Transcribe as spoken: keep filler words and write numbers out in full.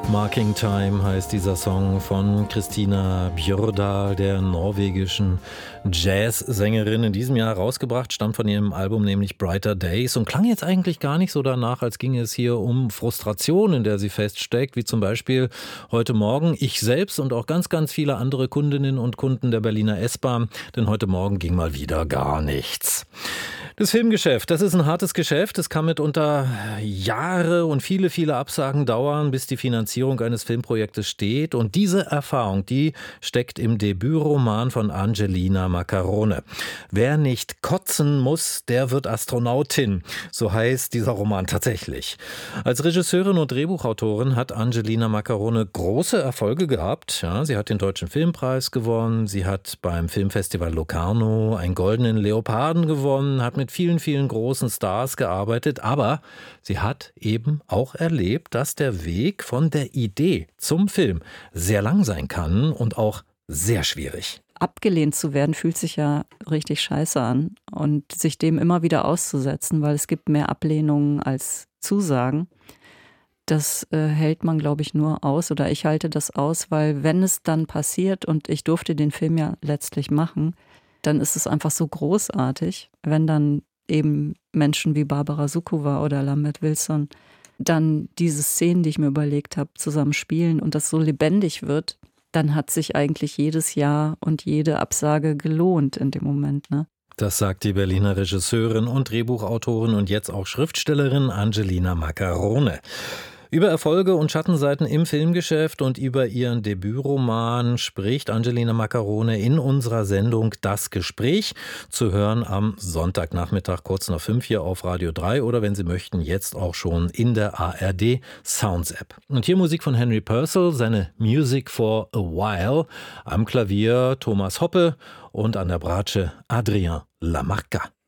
Marking Time heißt dieser Song von Kristina Bjørdal, der norwegischen Jazzsängerin, in diesem Jahr rausgebracht, stammt von ihrem Album nämlich Brighter Days und klang jetzt eigentlich gar nicht so danach, als ginge es hier um Frustration, in der sie feststeckt, wie zum Beispiel heute Morgen ich selbst und auch ganz, ganz viele andere Kundinnen und Kunden der Berliner S-Bahn, denn heute Morgen ging mal wieder gar nichts. Das Filmgeschäft, das ist ein hartes Geschäft. Es kann mitunter Jahre und viele, viele Absagen dauern, bis die Finanzierung eines Filmprojektes steht. Und diese Erfahrung, die steckt im Debütroman von Angelina Maccarone. Wer nicht kotzen muss, der wird Astronautin. So heißt dieser Roman tatsächlich. Als Regisseurin und Drehbuchautorin hat Angelina Maccarone große Erfolge gehabt. Ja, sie hat den Deutschen Filmpreis gewonnen. Sie hat beim Filmfestival Locarno einen goldenen Leoparden gewonnen, hat mit mit vielen, vielen großen Stars gearbeitet, aber sie hat eben auch erlebt, dass der Weg von der Idee zum Film sehr lang sein kann und auch sehr schwierig. Abgelehnt zu werden, fühlt sich ja richtig scheiße an und sich dem immer wieder auszusetzen, weil es gibt mehr Ablehnungen als Zusagen. Das äh, hält man, glaube ich, nur aus oder ich halte das aus, weil wenn es dann passiert und ich durfte den Film ja letztlich machen, dann ist es einfach so großartig, wenn dann eben Menschen wie Barbara Sukowa oder Lambert Wilson dann diese Szenen, die ich mir überlegt habe, zusammen spielen und das so lebendig wird, dann hat sich eigentlich jedes Jahr und jede Absage gelohnt in dem Moment, ne? Das sagt die Berliner Regisseurin und Drehbuchautorin und jetzt auch Schriftstellerin Angelina Maccarone. Über Erfolge und Schattenseiten im Filmgeschäft und über ihren Debütroman spricht Angelina Maccarone in unserer Sendung Das Gespräch, zu hören am Sonntagnachmittag kurz nach fünf hier auf Radio drei oder wenn Sie möchten, jetzt auch schon in der A R D Sounds App. Und hier Musik von Henry Purcell, seine Music for a While, am Klavier Thomas Hoppe und an der Bratsche Adrien Lamarca.